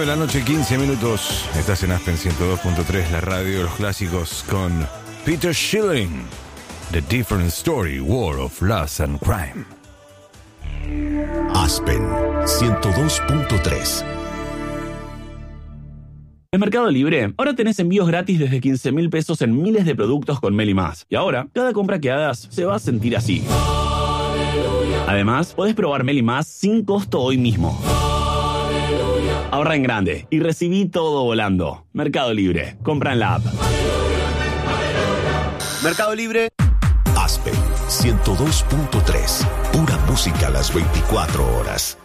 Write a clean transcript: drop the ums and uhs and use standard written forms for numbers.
la noche, 15 minutos. Estás en Aspen 102.3, la radio de los clásicos, con Peter Schilling, The Different Story, War of Lust and Crime. Aspen 102.3. En Mercado Libre, ahora tenés envíos gratis desde 15.000 pesos en miles de productos con Meli+. Y ahora, cada compra que hagas se va a sentir así. Además, podés probar Meli+ sin costo hoy mismo. Ahorra en grande y recibí todo volando. Mercado Libre. Compra en la app. Mercado Libre. Aspen 102.3. Pura música a las 24 horas.